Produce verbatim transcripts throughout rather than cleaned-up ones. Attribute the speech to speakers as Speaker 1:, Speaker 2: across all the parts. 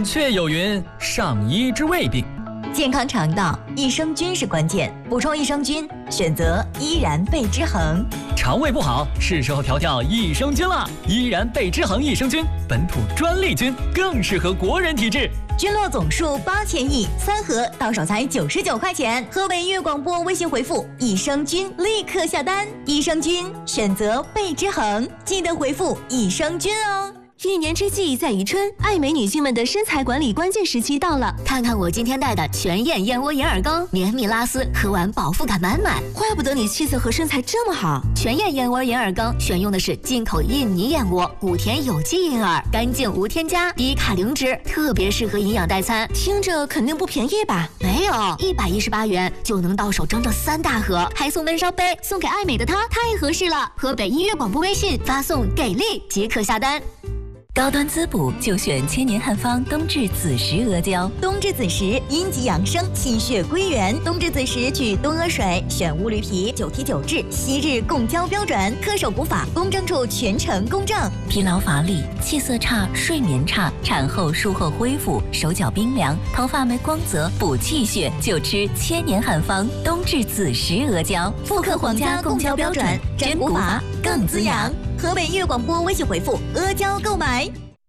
Speaker 1: 却有云：上医治未病。
Speaker 2: 健康肠道，益生菌是关键，补充益生菌，选择依然贝之恒。
Speaker 1: 肠胃不好，是时候调调益生菌了。依然贝之恒益生菌，本土专利菌，更适合国人体质。
Speaker 2: 菌落总数八千亿，三盒到手才九十九块钱。河北音乐广播微信回复益生菌，立刻下单。益生菌选择贝之恒，记得回复益生菌哦。
Speaker 3: 一年之计在于春，爱美女性们的身材管理关键时期到了。
Speaker 4: 看看我今天带的全燕燕窝银耳羹，绵密拉丝，喝完饱腹感满满。
Speaker 3: 怪不得你气色和身材这么好。
Speaker 4: 全燕燕窝银耳羹选用的是进口印尼燕窝，谷田有机银耳，干净无添加，低卡零脂，特别适合营养代餐。
Speaker 3: 听着肯定不便宜吧？
Speaker 4: 没有，一百一十八元就能到手整整三大盒，还送闷烧杯，送给爱美的她，太合适了。河北音乐广播微信发送给力即可下单。
Speaker 5: 高端滋补就选千年汉方冬至子时阿胶。
Speaker 2: 冬至子时阴极养生，气血归元。冬至子时取冬阿水，选乌驴皮，九提九质，昔日供胶标准，恪守古法，公证处全程公证。
Speaker 5: 疲劳乏力、气色差、睡眠差，产后术后恢复，手脚冰凉，头发没光泽，补气血就吃千年汉方冬至子时阿胶，
Speaker 2: 复刻皇家供胶标准，真古法更滋养。河北音乐广播微信回复阿胶购买。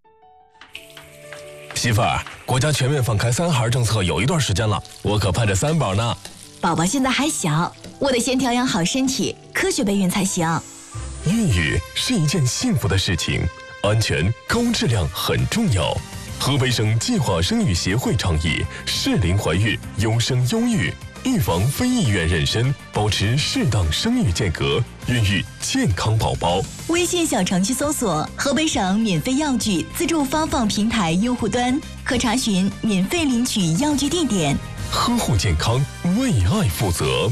Speaker 6: 媳妇儿，国家全面放开三孩政策有一段时间了，我可盼着三宝呢。
Speaker 2: 宝宝现在还小，我得先调养好身体，科学备孕才行。
Speaker 6: 孕育是一件幸福的事情，安全高质量很重要。河北省计划生育协会倡议适龄怀孕，优生优育，预防非意愿妊娠，保持适当生育间隔，孕育健康宝宝。
Speaker 2: 微信小程序搜索河北省免费药具自助发放平台用户端，可查询免费领取药具地点。
Speaker 6: 呵护健康，为爱负责。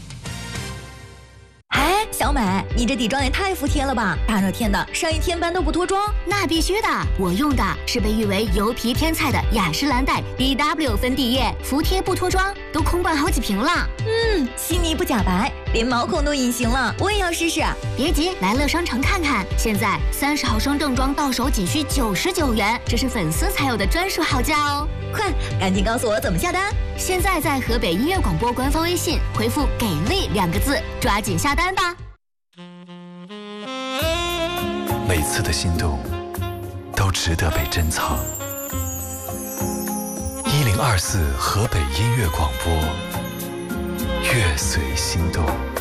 Speaker 2: 哎，小美，你这底妆也太服帖了吧！大热天的，上一天班都不脱妆？
Speaker 4: 那必须的，我用的是被誉为油皮天菜的雅诗兰黛 B W 粉底液，服帖不脱妆，都空罐好几瓶了。
Speaker 2: 嗯，细腻不假白，连毛孔都隐形了，我也要试试。
Speaker 4: 别急，来乐商城看看，现在三十毫升正装到手仅需九十九元，这是粉丝才有的专属好价哦！
Speaker 2: 快，赶紧告诉我怎么下单。
Speaker 4: 现在在河北音乐广播官方微信回复“给力”两个字，抓紧下单吧。
Speaker 7: 每次的心动都值得被珍藏。一零二四河北音乐广播，乐随心动。